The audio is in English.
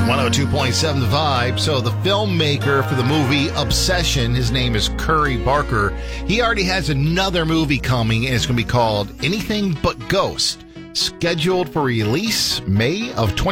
102.7 The Vibe. So the filmmaker for the movie Obsession, his name is Curry Barker. He already has another movie coming, and it's going to be called Anything But Ghost, scheduled for release May of